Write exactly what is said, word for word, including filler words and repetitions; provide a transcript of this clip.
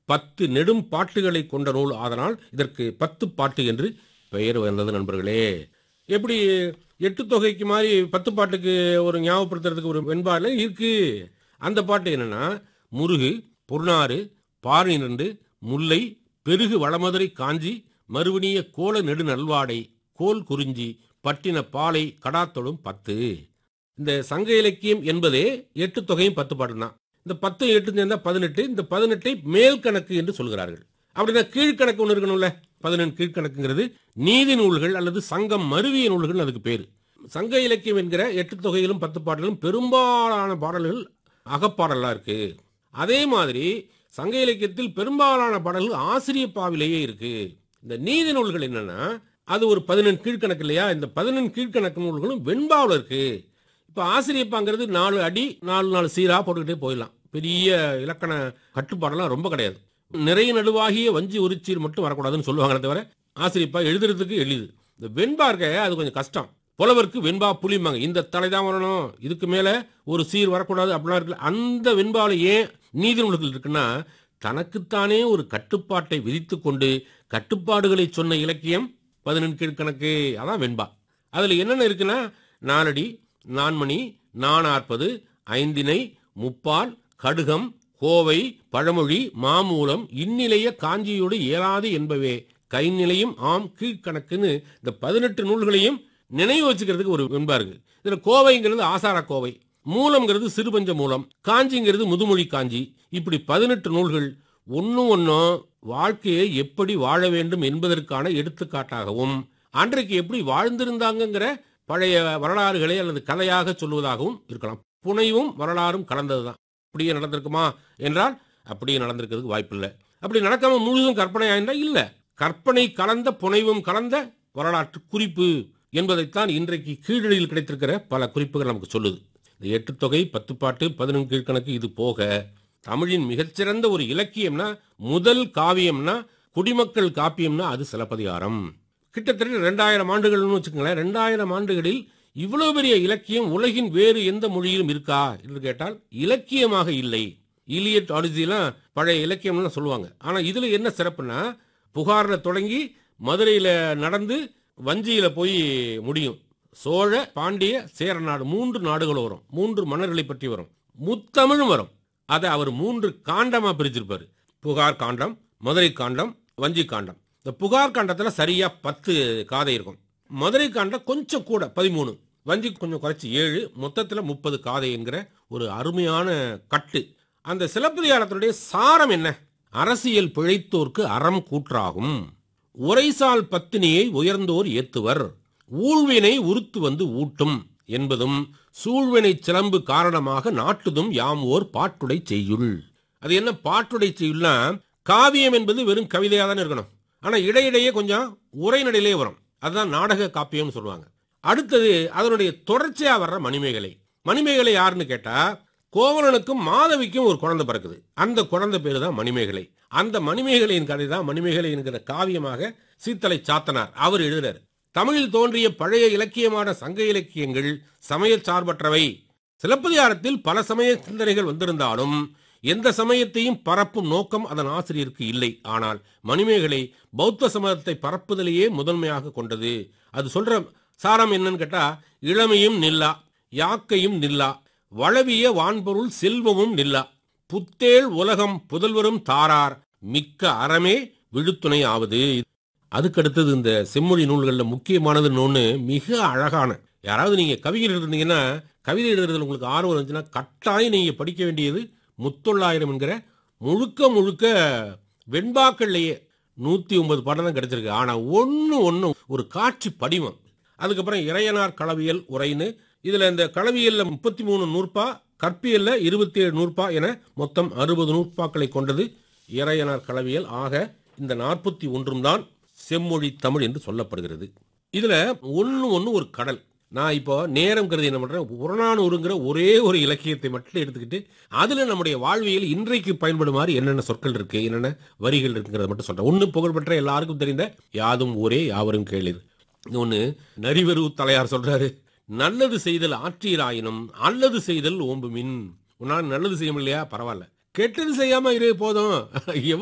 பத்து நெடும் பாட்டுகளை கொண்ட நூல். அதனால் இதற்கு பத்து பாட்டு என்று பெயர் வந்தது நண்பர்களே. எப்படி எட்டு தொகைக்கு மாதிரி பத்து பாட்டுக்கு ஒரு ஞாபகப்படுத்துறதுக்கு ஒரு வெண்பாடு இருக்கு. அந்த பாட்டு என்னன்னா, முருகு, பொருநாறு, பாரிரண்டு, முல்லை, பெருகு வளமதுரை காஞ்சி, மறுவினிய கோல நெடு நல்வாடை, கோல் குறிஞ்சி, பட்டின பாலை, கடாத்தொடும் பத்து. இந்த சங்க இலக்கியம் என்பதே எட்டு தொகையும் பத்து பாட்டு தான். இந்த பத்து எட்டு சேர்ந்தா பதினெட்டு. இந்த பதினெட்டை மேல் கணக்கு என்று சொல்கிறார்கள். அப்படின்னா கீழ்கணக்கு ஒன்று இருக்கணும்ல. பதினெண்டு கீழ்கணக்குங்கிறது நீதி நூல்கள் அல்லது சங்கம் மருவிய நூல்கள் அதுக்கு பேரு. சங்க இலக்கியம் என்கிற எட்டு தொகையிலும் பத்து பாடலும் பெரும்பாலான பாடல்கள் அகப்பாடலாம் இருக்கு. அதே மாதிரி சங்க இலக்கியத்தில் பெரும்பாலான பாடல்கள் ஆசிரியர் பாவிலேயே இருக்கு. இந்த நீதி நூல்கள் என்னன்னா, அது ஒரு பதினெண்டு கீழ்கணக்கு இல்லையா? இந்த பதினெண்டு கீழ்கணக்கு நூல்களும் வெண்பாவில் இருக்கு. இப்ப ஆசிரியப்பாங்கிறது நாலு அடி நாலு நாலு சீரா போட்டுக்கிட்டே போயிடலாம். பெரிய இலக்கண கட்டுப்பாடெல்லாம் ரொம்ப கிடையாது. நிறைய நடுவாகிய வஞ்சி உரிச்சீர் மட்டும் வரக்கூடாதுன்னு சொல்லுவாங்க. தவிர ஆசிரியப்பா எழுதுறதுக்கு எளிது. இந்த வெண்பா இருக்க அது கொஞ்சம் கஷ்டம். புலவருக்கு வெண்பா புளிமாங்க. இந்த தலைதான் வரணும், இதுக்கு மேல ஒரு சீர் வரக்கூடாது அப்படிலாம் இருக்கு. அந்த வெண்பாவில் ஏன் நீதி நூல்கள் இருக்குன்னா, தனக்குத்தானே ஒரு கட்டுப்பாட்டை விதித்து கொண்டு கட்டுப்பாடுகளை சொன்ன இலக்கியம் பதினெண்டு கீழ்கணக்கு. அதான் வெண்பா. அதுல என்னென்ன இருக்குன்னா, நாலடி, நான்மணி, நானாற்பது, ஐந்தினை, முப்பால், கடுகம், கோவை, பழமொழி, மாமூலம், இந்நிலைய காஞ்சியோடு இயலாது என்பவே கைநிலையும் ஆம் கீழ்கணக்குன்னு இந்த பதினெட்டு நூல்களையும் நினைவு வச்சுக்கிறதுக்கு ஒரு வெண்பா இருக்கு. இதுல கோவைங்கிறது ஆசார கோவை, மூலம்ங்கிறது சிறுபஞ்ச மூலம், காஞ்சிங்கிறது முதுமொழி காஞ்சி. இப்படி பதினெட்டு நூல்கள் ஒன்னும் ஒன்னும் வாழ்க்கையை எப்படி வாழ வேண்டும் என்பதற்கான எடுத்துக்காட்டாகவும், அன்றைக்கு எப்படி வாழ்ந்திருந்தாங்கிற பழைய வரலாறுகளை அல்லது கதையாக சொல்லுவதாகவும் இருக்கலாம். புனைவும் வரலாறும் கலந்ததுதான். அப்படியே நடந்திருக்குமா என்றால் அப்படியே நடந்திருக்கிறதுக்கு வாய்ப்பு இல்லை. அப்படி நடக்காம முழுதும் கற்பனை ஆயிருந்தா இல்ல. கற்பனை கலந்த புனைவும் கலந்த வரலாற்று குறிப்பு என்பதைத்தான் இன்றைக்கு கீழடியில் கிடைத்திருக்கிற பல குறிப்புகள் நமக்கு சொல்லுது. இந்த எட்டு தொகை, பத்து பாட்டு, பதினொன்று கீழ்கணக்கு இது போக தமிழின் மிகச்சிறந்த ஒரு இலக்கியம்னா, முதல் காவியம்னா, குடிமக்கள் காப்பியம்னா அது சிலப்பதிகாரம். கிட்டத்தட்ட ரெண்டாயிரம் ஆண்டுகள்னு வச்சுக்கோங்களேன். ரெண்டாயிரம் ஆண்டுகளில் இவ்வளவு பெரிய இலக்கியம் உலகின் வேறு எந்த மொழியிலும் இருக்கா என்று கேட்டால் இலக்கியமாக இல்லை. இலியட், ஆடிசிலாம் பழைய இலக்கியம்னு சொல்லுவாங்க. ஆனா இதுல என்ன சிறப்புனா, புகார்ல தொடங்கி மதுரையில நடந்து வஞ்சியில போய் முடியும். சோழ, பாண்டிய, சேர நாடு மூன்று நாடுகள் வரும். மூன்று மன்னர்களை பற்றி வரும். முத்தமிழும் வரும். அதை அவர் மூன்று காண்டமா பிரிச்சிருப்பாரு. புகார் காண்டம், மதுரை காண்டம், வஞ்சி காண்டம். இந்த புகார் காண்டத்துல சரியா பத்து காதை இருக்கும். மதுரை காண்டம் கொஞ்சம் கூட பதிமூணு, வஞ்சி கொஞ்சம் குறைச்சி ஏழு, மொத்தத்துல முப்பது காதை என்கிற ஒரு அருமையான கட்டு. அந்த சிலப்பதிகாரத்தினுடைய சாரம் என்ன? அரசியல் பிழைத்தோர்க்கு அறம் கூற்றாகும், உரைசால் பத்தினியை உயர்ந்தோர் ஏத்துவர், ஊழ்வினை உறுத்து வந்து ஊட்டும் என்பதும், சூழ்வினை சிலம்பு காரணமாக நாட்டுதும் யாம் ஓர் பாட்டுடை செய்யுள். அது என்ன பாட்டுடை செய்யுள்னா, காவியம் என்பது வெறும் கவிதையா தான் இருக்கணும். ஆனா இடையிடையே கொஞ்சம் உரைநடையிலே வரும். அதுதான் நாடக காப்பியம்னு சொல்லுவாங்க. அடுத்தது அதனுடைய தொடர்ச்சியா வர்ற மணிமேகலை. மணிமேகலை யாருன்னு கேட்டா, கோவலனுக்கும் மாதவிக்கும் ஒரு குழந்தை பிறக்குது. அந்த குழந்தை பேரு தான் மணிமேகலை. அந்த மணிமேகலையின் கதை தான் மணிமேகலை என்கிற காவியமாக சீத்தலை சாத்தனார் அவர் எழுதுறார். தமிழில் தோன்றிய பழைய இலக்கியமான சங்க இலக்கியங்கள் சமய சார்பற்றவை. சிலப்பதிகாரத்தில் பல சமய சிந்தனைகள் வந்திருந்தாலும் எந்த சமயத்தையும் பரப்பும் நோக்கம் அதன் ஆசிரியருக்கு இல்லை. ஆனால் மணிமேகலை பௌத்த சமயத்தை பரப்புதலையே முதன்மையாக கொண்டது. அது சொல்ற சாரம் என்னன்னு கேட்டா, இளமையும் நில்லா, யாக்கையும் நில்லா, வளவிய வான்பொருள் செல்வமும் நில்லா, புத்தேள் உலகம் புதல்வரும் தாரார், மிக்க அறமே விழுத்துணை ஆவது. அதுக்கடுத்தது இந்த செம்மொழி நூல்களில் முக்கியமானது ஒன்று, மிக அழகான, யாராவது நீங்க கவிஞர் இருந்தீங்கன்னா, கவிதை எழுதுறதுல உங்களுக்கு ஆர்வம் இருந்துச்சுன்னா கட்டாயம் நீங்க படிக்க வேண்டியது முத்தொள்ளாயிரம் என்கிற முழுக்க முழுக்க வெண்பாக்கள்லையே நூத்தி ஒன்பது பாடம் தான் கிடைச்சிருக்கு. ஆனா ஒன்னு ஒன்னு ஒரு காட்சி படிவம். அதுக்கப்புறம் இறையனார் களவியல் உரைன்னு, இதுல இந்த களவியல்ல முப்பத்தி மூணு நூற்பா, கற்பியல்ல இருபத்தி ஏழு நூற்பா என மொத்தம் அறுபது நூற்பாக்களை கொண்டது இறையனார் களவியல். ஆக இந்த நாற்பத்தி ஒன்றும் தான் செம்மொழி தமிழ் என்று சொல்லப்படுகிறது. இதுல ஒன்னு ஒன்னு ஒரு கடல். நான் இப்போ நேரம் கருதி என்ன பண்றேன், புறநானூறுங்கிற ஒரே ஒரு இலக்கியத்தை மட்டும் எடுத்துக்கிட்டு அதுல நம்முடைய வாழ்வியல் இன்றைக்கு பயன்படுமாறு என்னென்ன சொற்கள் இருக்கு, என்னென்ன வரிகள் இருக்குங்கிறத மட்டும் சொல்றேன். ஒன்னு புகழ்பெற்ற எல்லாருக்கும் தெரிந்த யாதும் ஊரே யாவரும் கேளிர். ஒன்னு நரிவரு தலையார் சொல்றாரு, நல்லது செய்தல் ஆற்றீராயினும் அல்லது செய்தல் ஓம்புமின். உன்னால நல்லது செய்ய முடியலையா, பரவாயில்ல, கெட்டது செய்யாம இரு போதும்.